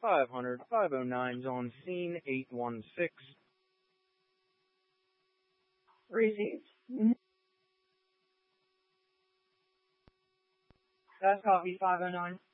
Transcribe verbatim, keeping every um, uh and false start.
five hundred, five oh nine's on scene, eight one six. Received. That's copy five oh nine.